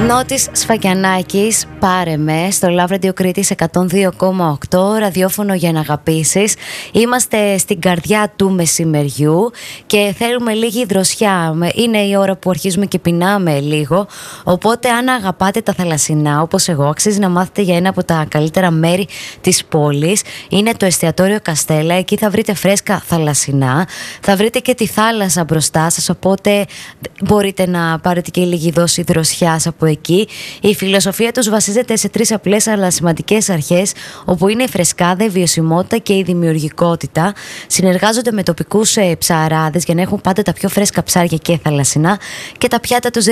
Νότης Σφακιανάκης, πάρε με στο Love Radio Κρήτης 102,8, ραδιόφωνο για να αγαπήσεις. Είμαστε στην καρδιά του μεσημεριού και θέλουμε λίγη δροσιά. Είναι η ώρα που αρχίζουμε και πεινάμε λίγο. Οπότε, αν αγαπάτε τα θαλασσινά, όπως εγώ, αξίζει να μάθετε για ένα από τα καλύτερα μέρη της πόλης. Είναι το εστιατόριο Καστέλα. Εκεί θα βρείτε φρέσκα θαλασσινά. Θα βρείτε και τη θάλασσα μπροστά σας. Οπότε, μπορείτε να πάρετε και λίγη δόση δροσιάς από εκεί. Η φιλοσοφία τους βασίζεται σε 3 απλές αλλά σημαντικές αρχές, όπου είναι η φρεσκάδα, η βιωσιμότητα και η δημιουργικότητα. Συνεργάζονται με τοπικούς ψαράδες για να έχουν πάντα τα πιο φρέσκα ψάρια και θαλασσινά, και τα πιάτα τους